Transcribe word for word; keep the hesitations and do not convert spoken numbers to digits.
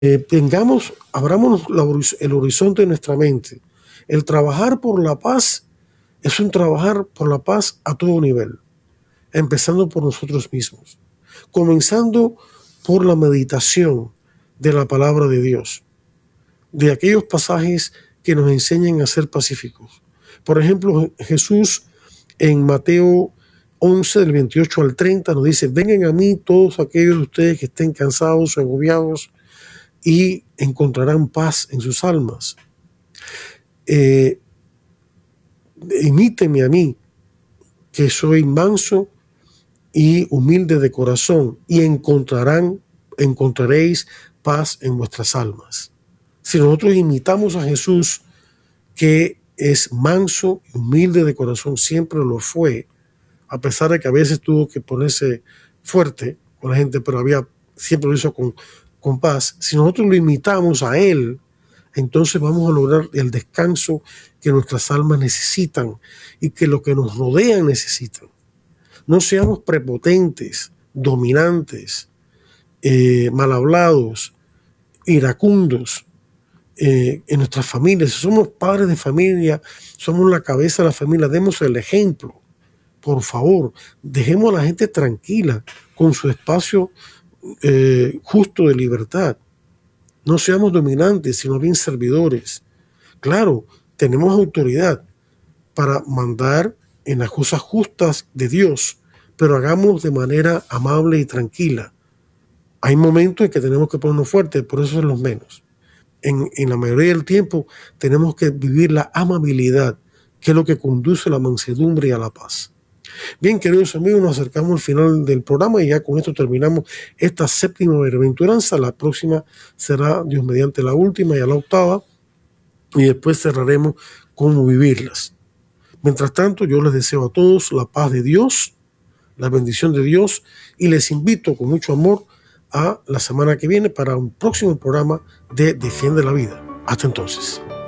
Eh, tengamos, abramos la horiz- el horizonte de nuestra mente. El trabajar por la paz es un trabajar por la paz a todo nivel, empezando por nosotros mismos, comenzando por la meditación de la palabra de Dios, de aquellos pasajes que nos enseñan a ser pacíficos. Por ejemplo, Jesús en Mateo once, del veintiocho al treinta, nos dice: vengan a mí todos aquellos de ustedes que estén cansados o agobiados y encontrarán paz en sus almas. Eh, imítenme a mí, que soy manso y humilde de corazón, y encontrarán, encontraréis paz en vuestras almas. Si nosotros imitamos a Jesús, que es manso y humilde de corazón, siempre lo fue, a pesar de que a veces tuvo que ponerse fuerte con la gente, pero había, siempre lo hizo con, con paz. Si nosotros lo imitamos a Él, entonces vamos a lograr el descanso que nuestras almas necesitan y que lo que nos rodean necesitan. No seamos prepotentes, dominantes, eh, mal hablados, iracundos eh, en nuestras familias. Si somos padres de familia, somos la cabeza de la familia, demos el ejemplo. Por favor, dejemos a la gente tranquila con su espacio eh, justo de libertad. No seamos dominantes, sino bien servidores. Claro, tenemos autoridad para mandar en las cosas justas de Dios, pero hagamos de manera amable y tranquila. Hay momentos en que tenemos que ponernos fuertes, por eso son los menos. En, en la mayoría del tiempo tenemos que vivir la amabilidad, que es lo que conduce a la mansedumbre y a la paz. Bien, queridos amigos, nos acercamos al final del programa y ya con esto terminamos esta séptima bienaventuranza. La próxima será, Dios mediante, la última, ya la octava, y después cerraremos cómo vivirlas. Mientras tanto, yo les deseo a todos la paz de Dios, la bendición de Dios, y les invito con mucho amor a la semana que viene para un próximo programa de Defiende la Vida. Hasta entonces.